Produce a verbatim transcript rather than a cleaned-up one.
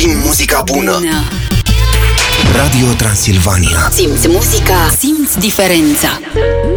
prin muzica bună. Radio Transilvania. Simți muzica, simți diferența.